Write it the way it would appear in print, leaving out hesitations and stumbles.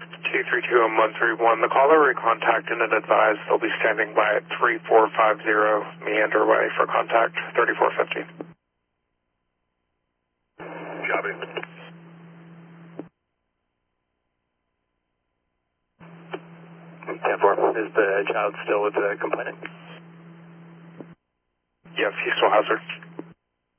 232-131. The caller recontacted and advised they'll be standing by at 3450 Meander Way for contact 3450. Copy. 10-4, is the child still with the complainant? Yes, he still has her.